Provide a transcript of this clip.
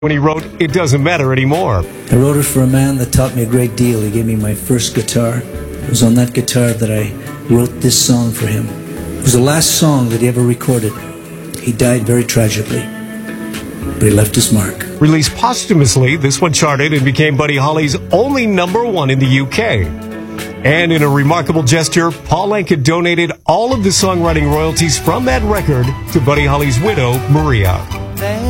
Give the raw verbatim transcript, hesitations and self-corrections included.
when he wrote It Doesn't Matter Anymore. I wrote it for a man that taught me a great deal. He gave me my first guitar. It was on that guitar that I wrote this song for him. It was the last song that he ever recorded. He died very tragically, but he left his mark. Released posthumously, this one charted and became Buddy Holly's only number one in the U K. And in a remarkable gesture, Paul Anka donated all of the songwriting royalties from that record to Buddy Holly's widow, Maria.